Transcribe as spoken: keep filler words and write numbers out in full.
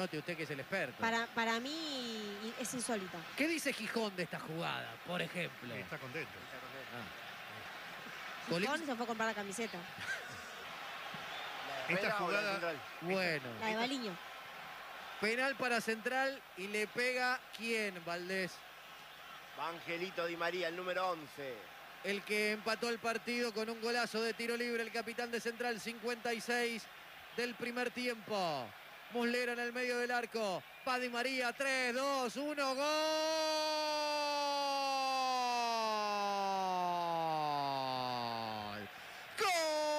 Note usted que es el experto. Para, para mí es insólita. ¿Qué dice Gijón de esta jugada, por ejemplo? Está contento. Ah. Gijón se fue a comprar la camiseta. Esta jugada... Bueno. La de Baliño. Penal para Central y le pega ¿quién, Valdés? Angelito Di María, el número once. El que empató el partido con un golazo de tiro libre, el capitán de Central, cincuenta y seis del primer tiempo. Muslera en el medio del arco. Va Di María, tres, dos, uno, ¡gol!